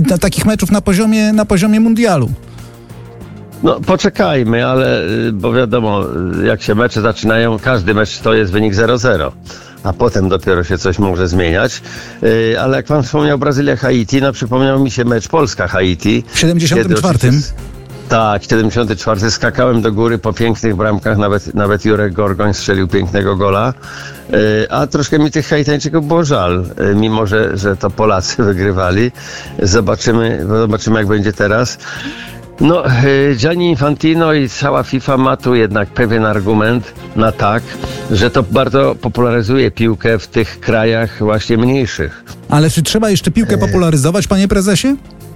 takich meczów na poziomie mundialu. No poczekajmy, ale bo wiadomo, jak się mecze zaczynają, każdy mecz to jest wynik 0-0. A potem dopiero się coś może zmieniać. Ale jak pan wspomniał Brazylia-Haiti, no przypomniał mi się mecz Polska-Haiti. W 74. Tak, 74. Skakałem do góry po pięknych bramkach, nawet Jurek Gorgoń strzelił pięknego gola. A troszkę mi tych Haitańczyków było żal, mimo że to Polacy wygrywali. Zobaczymy jak będzie teraz. No, Gianni Infantino i cała FIFA ma tu jednak pewien argument na tak, że to bardzo popularyzuje piłkę w tych krajach właśnie mniejszych. Ale czy trzeba jeszcze piłkę popularyzować, panie prezesie?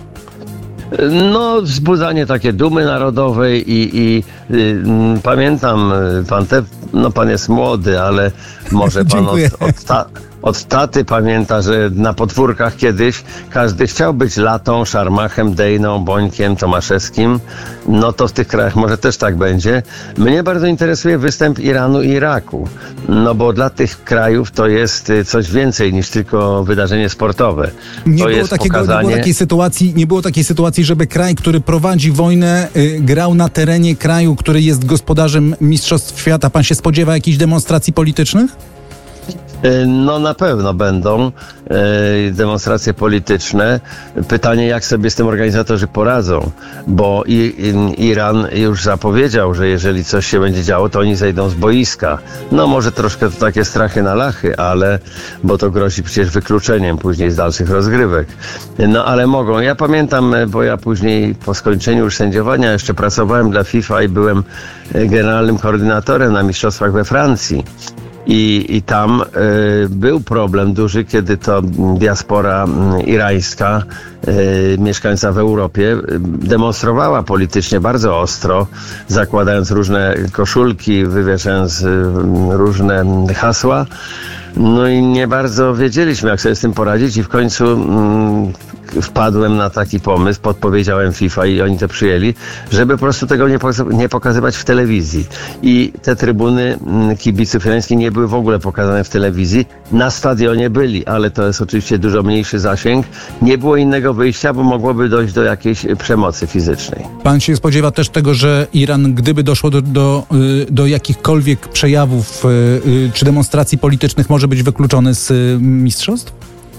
No, wzbudzanie takie dumy narodowej i pamiętam, pan jest młody, ale może pan od taty pamięta, że na podwórkach kiedyś każdy chciał być Latą, Szarmachem, Dejną, Bońkiem, Tomaszewskim. No to w tych krajach może też tak będzie. Mnie bardzo interesuje występ Iranu i Iraku. No bo dla tych krajów to jest coś więcej niż tylko wydarzenie sportowe. Nie było takiej sytuacji, żeby kraj, który prowadzi wojnę, grał na terenie kraju, który jest gospodarzem Mistrzostw Świata. Pan się spodziewa jakichś demonstracji politycznych? No na pewno będą demonstracje polityczne. Pytanie, jak sobie z tym organizatorzy poradzą, bo Iran już zapowiedział, że jeżeli coś się będzie działo, to oni zejdą z boiska. No może troszkę to takie strachy na lachy, bo to grozi przecież wykluczeniem później z dalszych rozgrywek. No ale mogą. Ja pamiętam, bo ja później po skończeniu już sędziowania jeszcze pracowałem dla FIFA i byłem generalnym koordynatorem na mistrzostwach we Francji. I tam był problem duży, kiedy to diaspora irańska, mieszkająca w Europie, demonstrowała politycznie bardzo ostro, zakładając różne koszulki, wywieszając różne hasła. No i nie bardzo wiedzieliśmy, jak sobie z tym poradzić i w końcu wpadłem na taki pomysł, podpowiedziałem FIFA i oni to przyjęli, żeby po prostu tego nie pokazywać w telewizji. I te trybuny kibiców irańskich nie były w ogóle pokazane w telewizji. Na stadionie byli, ale to jest oczywiście dużo mniejszy zasięg. Nie było innego wyjścia, bo mogłoby dojść do jakiejś przemocy fizycznej. Pan się spodziewa też tego, że Iran, gdyby doszło do jakichkolwiek przejawów czy demonstracji politycznych, może być wykluczony z mistrzostw?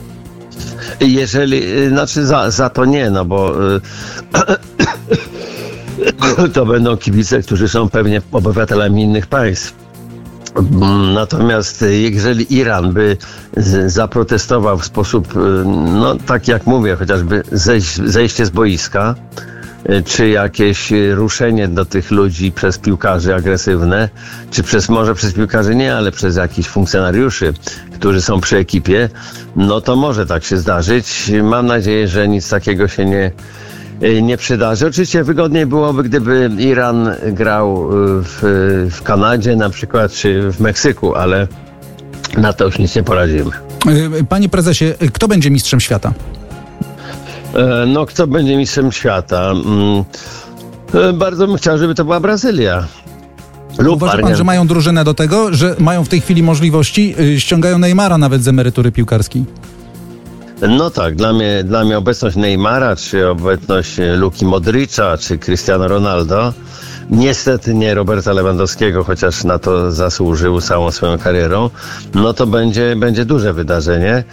Za to nie, no bo to będą kibice, którzy są pewnie obywatelami innych państw. Natomiast jeżeli Iran by zaprotestował w sposób, no tak jak mówię, chociażby zejście z boiska, czy jakieś ruszenie do tych ludzi przez piłkarzy agresywne, czy może przez piłkarzy nie, ale przez jakichś funkcjonariuszy, którzy są przy ekipie, no to może tak się zdarzyć. Mam nadzieję, że nic takiego się nie przydarzy. Oczywiście wygodniej byłoby, gdyby Iran grał w Kanadzie na przykład, czy w Meksyku, ale na to już nic nie poradzimy. Panie prezesie, kto będzie mistrzem świata? No, kto będzie mistrzem świata? Bardzo bym chciał, żeby to była Brazylia. Uważa pan, że mają drużynę do tego, że mają w tej chwili możliwości, ściągają Neymara nawet z emerytury piłkarskiej? No tak, dla mnie obecność Neymara, czy obecność Luki Modricza, czy Cristiano Ronaldo, niestety nie Roberta Lewandowskiego, chociaż na to zasłużył całą swoją karierą, no to będzie duże wydarzenie.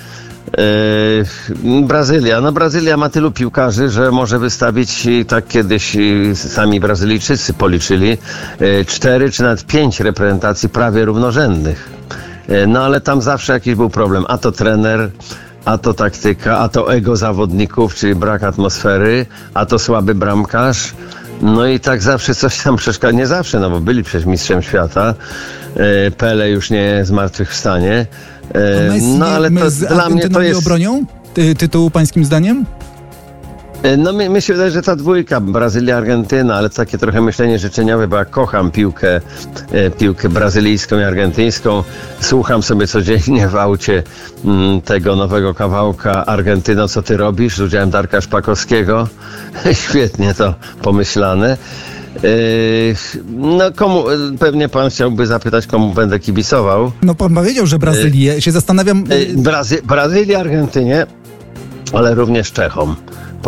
Brazylia ma tylu piłkarzy, że może wystawić, tak kiedyś sami Brazylijczycy policzyli, 4 czy nawet 5 reprezentacji prawie równorzędnych. No ale tam zawsze jakiś był problem, a to trener, a to taktyka, a to ego zawodników, czyli brak atmosfery, a to słaby bramkarz. No i tak zawsze coś tam przeszkadza, nie zawsze, no bo byli przecież mistrzem świata, Pele już nie zmartwychwstanie. No ale to dla mnie to jest... obronią tytułu pańskim zdaniem? No mi się wydaje, że ta dwójka Brazylia-Argentyna, ale takie trochę myślenie życzeniowe, bo ja kocham piłkę brazylijską i argentyńską. Słucham sobie codziennie w aucie tego nowego kawałka Argentyno, co ty robisz? Z udziałem Darka Szpakowskiego. Świetnie to pomyślane. No pewnie pan chciałby zapytać, komu będę kibicował. No pan powiedział, że Brazylię. Się zastanawiam... Brazylia, Argentynie, ale również Czechom.